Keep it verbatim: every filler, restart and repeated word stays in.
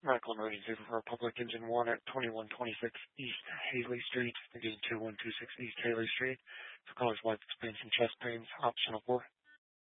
Medical emergency for Republic Engine one at twenty-one twenty-six East Haley Street, again two one two six East Haley Street. For callers with experiencing chest pains, optional four.